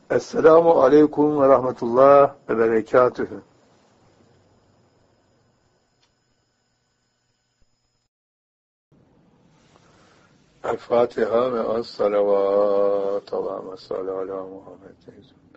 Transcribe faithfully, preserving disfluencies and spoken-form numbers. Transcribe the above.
Esselamu aleyküm ve rahmetullah ve berekatühü. El Fatiha ve as-salavat. Allahümme salli ala Muhammed.